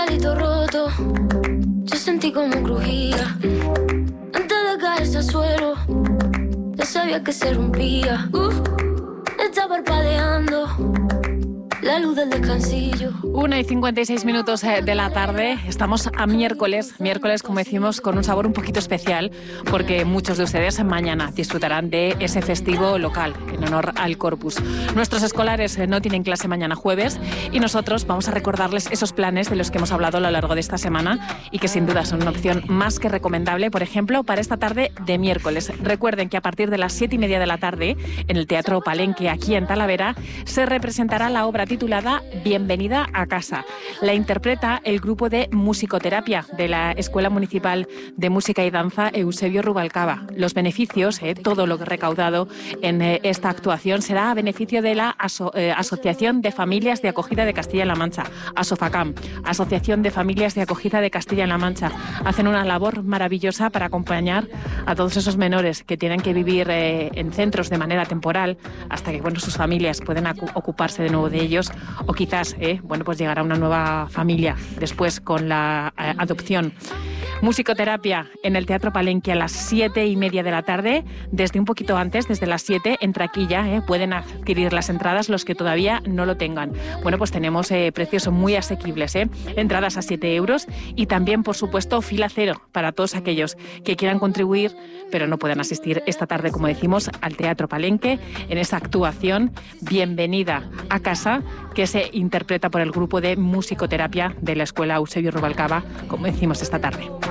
Palito roto, yo sentí como crujía. Antes de caerse al suelo, ya sabía que se rompía. Está parpadeando la luz del descansillo. 1:56 de la tarde. Estamos a miércoles, como decimos, con un sabor un poquito especial, porque muchos de ustedes mañana disfrutarán de ese festivo local en honor al Corpus. Nuestros escolares no tienen clase mañana jueves y nosotros vamos a recordarles esos planes de los que hemos hablado a lo largo de esta semana y que sin duda son una opción más que recomendable, por ejemplo, para esta tarde de miércoles. Recuerden que a partir de las 7:30 de la tarde, en el Teatro Palenque, aquí en Talavera, se representará la obra titulada Bienvenida a casa. La interpreta el grupo de musicoterapia de la Escuela Municipal de Música y Danza Eusebio Rubalcaba. Los beneficios, todo lo recaudado en esta actuación será a beneficio de la Asociación de Familias de Acogida de Castilla-La Mancha, ASOFACAM, Asociación de Familias de Acogida de Castilla-La Mancha. Hacen una labor maravillosa para acompañar a todos esos menores que tienen que vivir en centros de manera temporal hasta que sus familias pueden ocuparse de nuevo de ellos, o quizás pues llegará una nueva familia después con la adopción. Musicoterapia en el Teatro Palenque a las 7:30 de la tarde. Desde un poquito antes, desde las 7, en taquilla, pueden adquirir las entradas los que todavía no lo tengan. Pues tenemos precios muy asequibles, entradas a 7 euros y también, por supuesto, fila cero para todos aquellos que quieran contribuir pero no puedan asistir esta tarde, como decimos, al Teatro Palenque en esa actuación Bienvenida a casa, que se interpreta por el grupo de musicoterapia de la Escuela Eusebio Rubalcaba, como decimos, esta tarde.